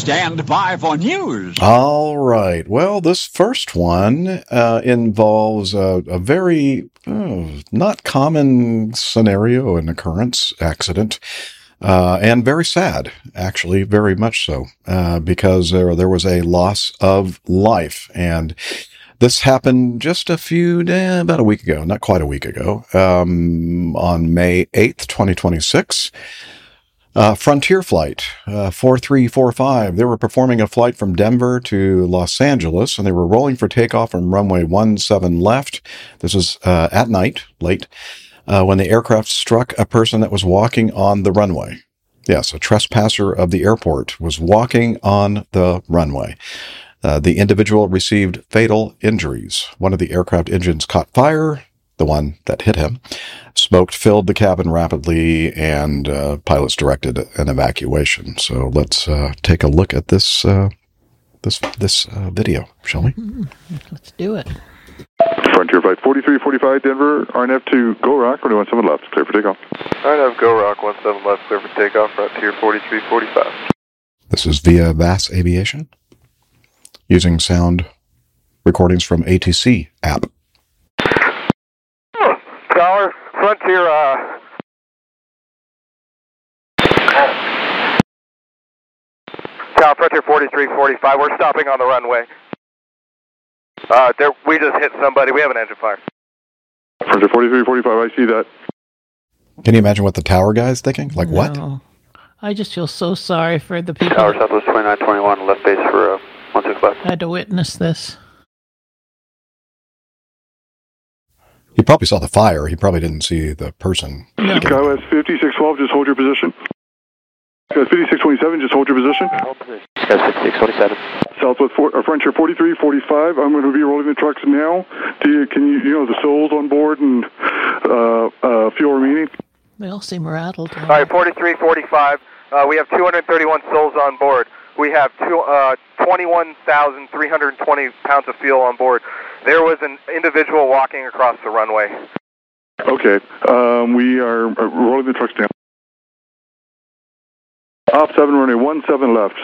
Stand by for news. All right. Well, this first one involves a very not common scenario, an occurrence, accident, and very sad, actually, very much so, because there was a loss of life. And this happened just about a week ago, not quite a week ago, on May 8th, 2026. Frontier Flight 4345. They were performing a flight from Denver to Los Angeles, and they were rolling for takeoff on runway 17 left. This was at night, late, when the aircraft struck a person that was walking on the runway. Yes, a trespasser of the airport was walking on the runway. The individual received fatal injuries. One of the aircraft engines caught fire. The one that hit him. Smoke filled the cabin rapidly, and pilots directed an evacuation. So let's take a look at this video, shall we? Let's do it. Frontier Flight 4345, Denver, RNF to Go Rock, 17 left, clear for takeoff. RNF Go Rock, 17 left, clear for takeoff, Frontier 4345. This is via VAS Aviation, using sound recordings from ATC app. Dollar, Frontier, Frontier 4345, we're stopping on the runway. We just hit somebody, we have an engine fire. Frontier 4345, I see that. Can you imagine what the tower guy is thinking? Like, No. what? I just feel so sorry for the people Tower that Southwest 2921, left base for 16 left. had to witness this. He probably saw the fire. He probably didn't see the person. No. Skywest 5612, just hold your position. Skywest 5627, just hold your position. Skywest 5627. Southwest Frontier 4345, I'm going to be rolling the trucks now. Can you the souls on board and fuel remaining? They all seem rattled. All right, 4345, we have 231 souls on board. We have 21,320 pounds of fuel on board. There was an individual walking across the runway. Okay, we are rolling the trucks down. Op 7, runway 17 left.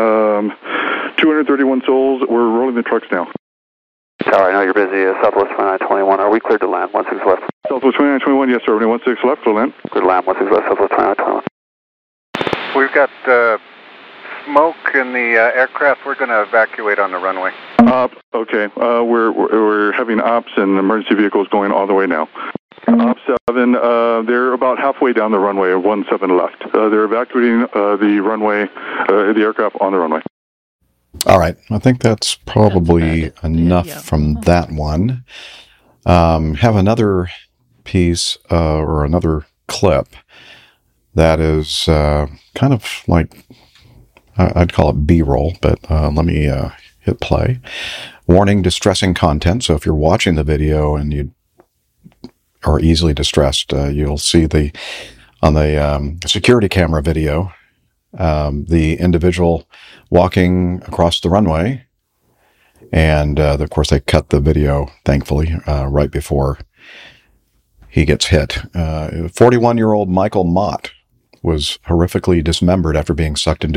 231 souls, we're rolling the trucks now. Tower, I know you're busy, Southwest 2921, are we cleared to land, 16 left? Southwest 2921, yes sir, runway 16 left, to land. Cleared to land, 16 left, Southwest 2921. We've got smoke in the aircraft. We're going to evacuate on the runway. Okay. We're having ops and emergency vehicles going all the way now. Op 7, they're about halfway down the runway, 17 left. They're evacuating the runway, the aircraft on the runway. All right. I think that's probably enough from that one. Have another piece or another clip that is kind of like, I'd call it B-roll, but let me hit play. Warning, distressing content. So if you're watching the video and you are easily distressed, you'll see on the security camera video, the individual walking across the runway. And of course, they cut the video, thankfully, right before he gets hit. 41-year-old Michael Mott was horrifically dismembered after being sucked into